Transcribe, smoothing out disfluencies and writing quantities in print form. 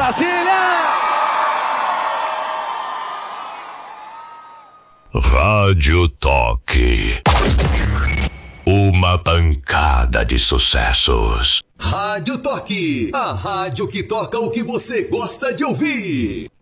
Brasília! Rádio Toque. Uma pancada de sucessos. Rádio Toque, a rádio que toca o que você gosta de ouvir.